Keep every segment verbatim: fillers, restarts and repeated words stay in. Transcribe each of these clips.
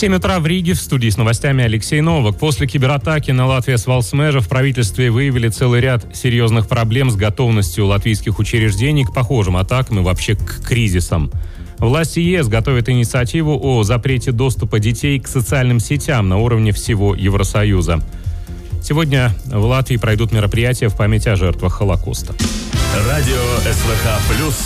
семь утра в Риге, в студии с новостями Алексей Новак. После кибератаки на Латвijas valsts meža в правительстве выявили целый ряд серьезных проблем с готовностью латвийских учреждений к похожим атакам и вообще к кризисам. Власти ЕС готовят инициативу о запрете доступа детей к социальным сетям на уровне всего Евросоюза. Сегодня в Латвии пройдут мероприятия в память о жертвах Холокоста. Радио СВХ плюс.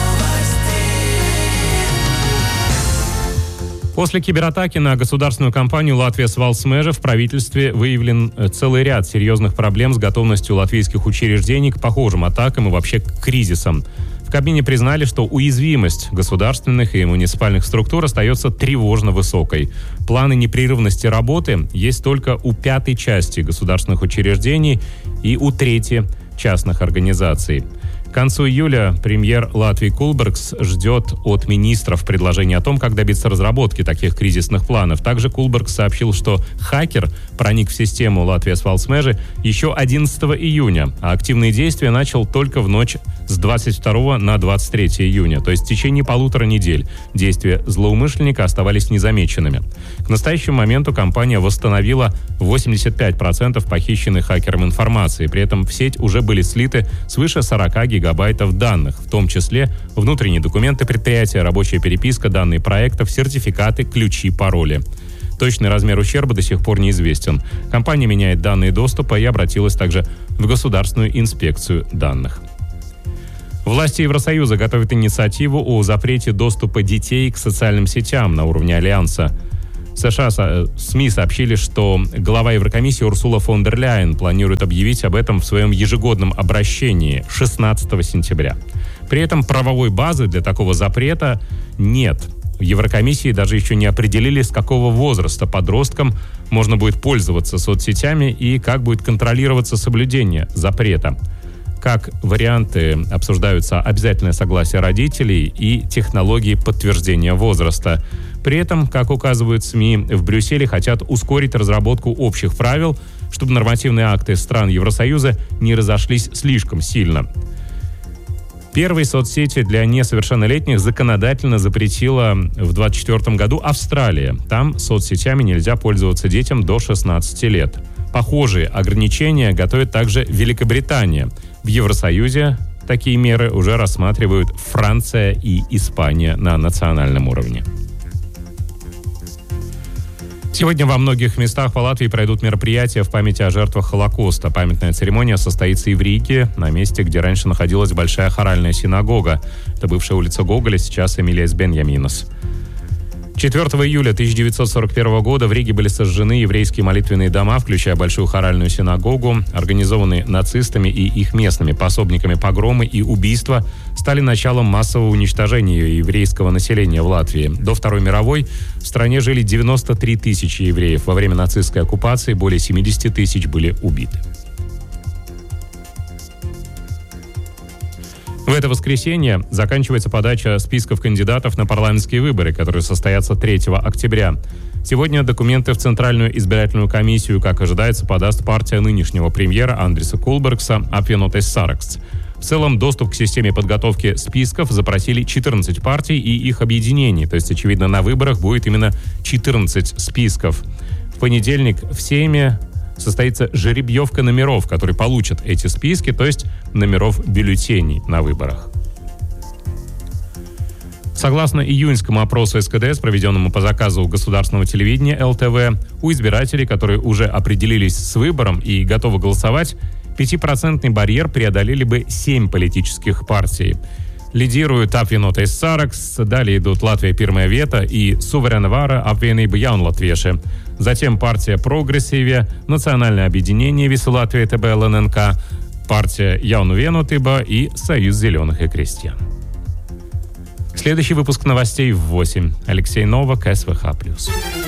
После кибератаки на государственную компанию Lātvijas valsts meža в правительстве выявлен целый ряд серьезных проблем с готовностью латвийских учреждений к похожим атакам и вообще к кризисам. В Кабмине признали, что уязвимость государственных и муниципальных структур остается тревожно высокой. Планы непрерывности работы есть только у пятой части государственных учреждений и у трети частных организаций. К концу июля премьер Латвии Кулбергс ждет от министров предложений о том, как добиться разработки таких кризисных планов. Также Кулбергс сообщил, что хакер проник в систему Lātvijas valsts meža еще одиннадцатого июня, а активные действия начал только в ночь с двадцать второго на двадцать третье июня, то есть в течение полутора недель действия злоумышленника оставались незамеченными. К настоящему моменту компания восстановила восемьдесят пять процентов похищенной хакером информации. При этом в сеть уже были слиты свыше сорока гигабайтов данных, в том числе внутренние документы предприятия, рабочая переписка, данные проектов, сертификаты, ключи, пароли. Точный размер ущерба до сих пор неизвестен. Компания меняет данные доступа и обратилась также в Государственную инспекцию данных. Власти Евросоюза готовят инициативу о запрете доступа детей к социальным сетям на уровне Альянса. В США СМИ сообщили, что глава Еврокомиссии Урсула фон дер Ляйен планирует объявить об этом в своем ежегодном обращении шестнадцатого сентября. При этом правовой базы для такого запрета нет. В Еврокомиссии даже еще не определили, с какого возраста подросткам можно будет пользоваться соцсетями и как будет контролироваться соблюдение запрета. Как варианты обсуждаются обязательное согласие родителей и технологии подтверждения возраста. При этом, как указывают СМИ, в Брюсселе хотят ускорить разработку общих правил, чтобы нормативные акты стран Евросоюза не разошлись слишком сильно. Первые соцсети для несовершеннолетних законодательно запретила в двадцать четвёртом году Австралия. Там соцсетями нельзя пользоваться детям до шестнадцати лет. Похожие ограничения готовит также Великобритания. В Евросоюзе такие меры уже рассматривают Франция и Испания на национальном уровне. Сегодня во многих местах по Латвии пройдут мероприятия в память о жертвах Холокоста. Памятная церемония состоится и в Риге, на месте, где раньше находилась большая хоральная синагога. Это бывшая улица Гоголя, сейчас Эмилиас Беньяминас. четвёртого июля тысяча девятьсот сорок первого года в Риге были сожжены еврейские молитвенные дома, включая большую хоральную синагогу. Организованные нацистами и их местными пособниками погромы и убийства стали началом массового уничтожения еврейского населения в Латвии. До Второй мировой в стране жили девяносто три тысячи евреев. Во время нацистской оккупации более семьдесят тысяч были убиты. В это воскресенье заканчивается подача списков кандидатов на парламентские выборы, которые состоятся третьего октября. Сегодня документы в Центральную избирательную комиссию, как ожидается, подаст партия нынешнего премьера Андриса Кулбергса «Apvienotais saraksts». В целом, доступ к системе подготовки списков запросили четырнадцать партий и их объединений. То есть, очевидно, на выборах будет именно четырнадцать списков. В понедельник в Сейме состоится жеребьевка номеров, которые получат эти списки, то есть номеров бюллетеней на выборах. Согласно июньскому опросу эс ка дэ эс, проведенному по заказу государственного телевидения эл тэ вэ, у избирателей, которые уже определились с выбором и готовы голосовать, пятипроцентный барьер преодолели бы семь политических партий. Лидируют Apvienotais saraksts, далее идут Латвия Pirmā vieta и Суверена Вара Apvienība Jaunlatvieši. Затем партия Прогрессиве, Национальное объединение Visa Latvija тэ бэ эл эн эн ка, партия Jaunu Vienotība и Союз зеленых и крестьян. Следующий выпуск новостей в восемь. Алексей Новак, эс вэ ха плюс.